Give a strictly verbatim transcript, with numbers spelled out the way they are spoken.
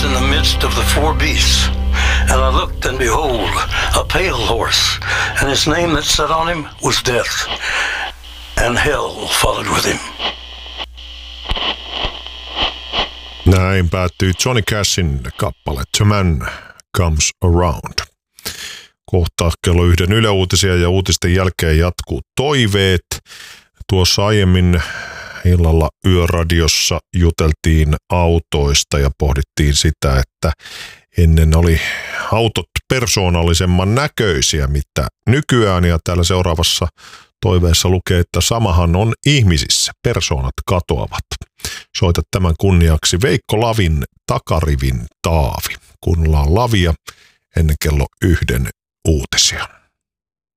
in the midst of the four beasts, and I looked, and behold, a pale horse, and his name that sat on him was Death, and hell followed with him. Näin päättyy Johnny Cashin kappale The Man Comes Around. Kohta kello yhden Yle Uutisia ja uutisten jälkeen jatkuu toiveet. Tuossa aiemmin illalla Yöradiossa juteltiin autoista ja pohdittiin sitä, että ennen oli autot persoonallisemman näköisiä, mitä nykyään. Ja täällä seuraavassa toiveessa lukee, että samahan on ihmisissä. Persoonat katoavat. Soita tämän kunniaksi Veikko Lavin Takarivin Taavi. Kuunnellaan Lavia ennen kello yhden uutisia.